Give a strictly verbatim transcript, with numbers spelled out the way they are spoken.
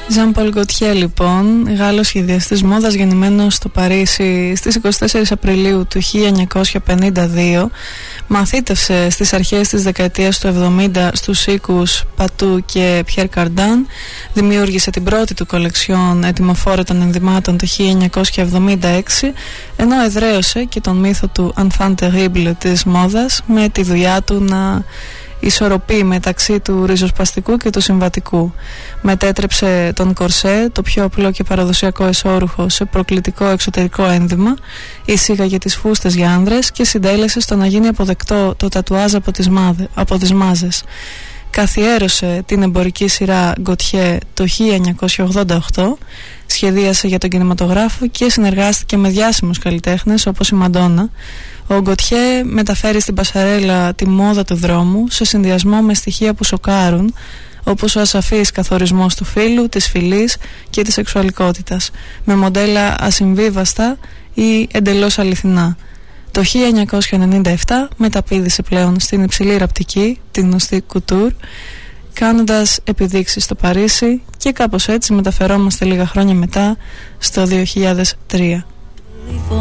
Jean-Paul Gaultier, λοιπόν, Γάλλος σχεδιαστής μόδας, γεννημένος στο Παρίσι στις εικοστή τέταρτη Απριλίου του χίλια εννιακόσια πενήντα δύο, μαθήτευσε στις αρχές της δεκαετίας του εβδομήντα στους οίκους Πατού και Pierre Cardin, δημιούργησε την πρώτη του κολεξιόν ετοιμοφόρετων ενδυμάτων το χίλια εννιακόσια εβδομήντα έξι, ενώ εδραίωσε και τον μύθο του enfant terrible της μόδας με τη δουλειά του να ισορροπεί μεταξύ του ριζοσπαστικού και του συμβατικού. Μετέτρεψε τον κορσέ, το πιο απλό και παραδοσιακό εσώρουχο, σε προκλητικό εξωτερικό ένδυμα, εισήγαγε τις φούστες για άνδρες και συντέλεσε στο να γίνει αποδεκτό το τατουάζ από τις, μάδε, από τις μάζες. Καθιέρωσε την εμπορική σειρά Gaultier το χίλια εννιακόσια ογδόντα οκτώ, σχεδίασε για τον κινηματογράφο και συνεργάστηκε με διάσημους καλλιτέχνες όπως η Μαντόνα. Ο Gaultier μεταφέρει στην πασαρέλα τη μόδα του δρόμου σε συνδυασμό με στοιχεία που σοκάρουν, όπως ο ασαφής καθορισμός του φύλου, της φυλής και της σεξουαλικότητας, με μοντέλα ασυμβίβαστα ή εντελώς αληθινά. Το χίλια εννιακόσια ενενήντα επτά μεταπήδησε πλέον στην υψηλή ραπτική, την γνωστή couture, κάνοντας επιδείξεις στο Παρίσι, και κάπως έτσι μεταφερόμαστε λίγα χρόνια μετά στο δύο χιλιάδες τρία.